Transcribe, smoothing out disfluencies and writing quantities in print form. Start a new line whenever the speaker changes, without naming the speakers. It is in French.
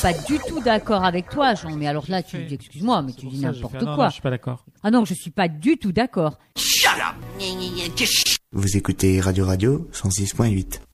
pas du tout d'accord avec toi, Jean. Mais alors là, excuse-moi, mais tu dis n'importe quoi.
Non, je suis pas d'accord.
Ah non, je suis pas du tout d'accord.
Vous écoutez Radio 106.8.